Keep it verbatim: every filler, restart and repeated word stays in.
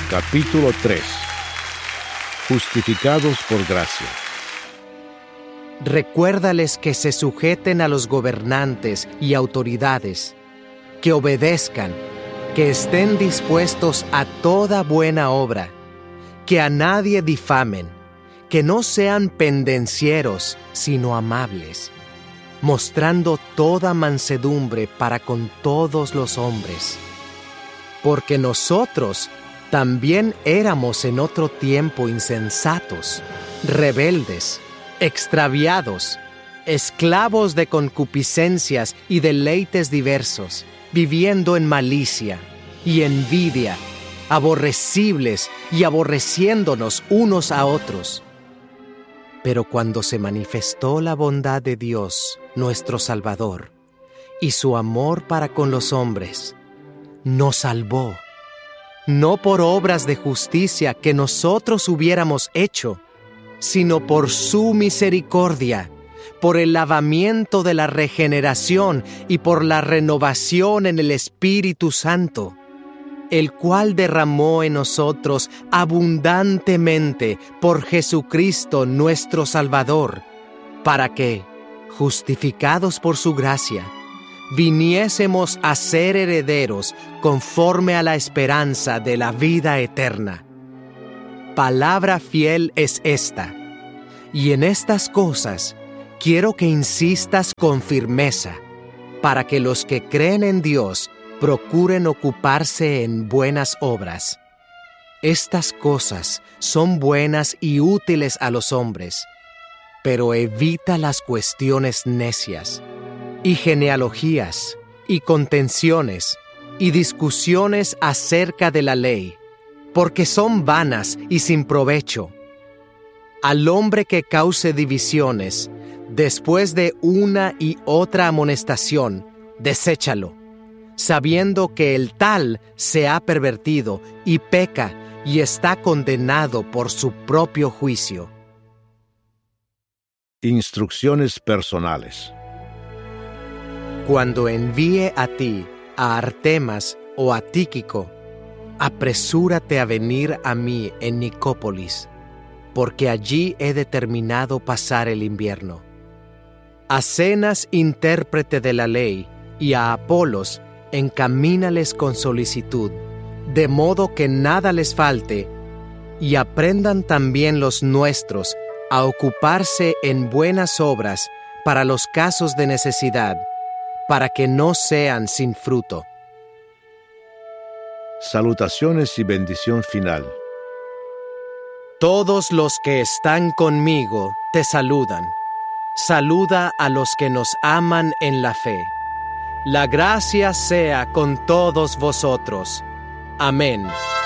Capítulo tres. Justificados por gracia. Recuérdales que se sujeten a los gobernantes y autoridades, que obedezcan, que estén dispuestos a toda buena obra, que a nadie difamen, que no sean pendencieros, sino amables, mostrando toda mansedumbre para con todos los hombres. Porque nosotros también éramos en otro tiempo insensatos, rebeldes, extraviados, esclavos de concupiscencias y deleites diversos, viviendo en malicia y envidia, aborrecibles y aborreciéndonos unos a otros. Pero cuando se manifestó la bondad de Dios, nuestro Salvador, y su amor para con los hombres, nos salvó, no por obras de justicia que nosotros hubiéramos hecho, sino por su misericordia, por el lavamiento de la regeneración y por la renovación en el Espíritu Santo, el cual derramó en nosotros abundantemente por Jesucristo nuestro Salvador, para que, justificados por su gracia, viniésemos a ser herederos conforme a la esperanza de la vida eterna. Palabra fiel es esta, y en estas cosas quiero que insistas con firmeza, para que los que creen en Dios procuren ocuparse en buenas obras. Estas cosas son buenas y útiles a los hombres, pero evita las cuestiones necias, y genealogías, y contenciones, y discusiones acerca de la ley, porque son vanas y sin provecho. Al hombre que cause divisiones, después de una y otra amonestación, deséchalo, sabiendo que el tal se ha pervertido y peca y está condenado por su propio juicio. Instrucciones personales. Cuando envíe a ti a Artemas o a Tíquico, apresúrate a venir a mí en Nicópolis, porque allí he determinado pasar el invierno. A Zenas, intérprete de la ley, y a Apolos, encamínales con solicitud, de modo que nada les falte, y aprendan también los nuestros a ocuparse en buenas obras para los casos de necesidad, para que no sean sin fruto. Salutaciones y bendición final. Todos los que están conmigo te saludan. Saluda a los que nos aman en la fe. La gracia sea con todos vosotros. Amén.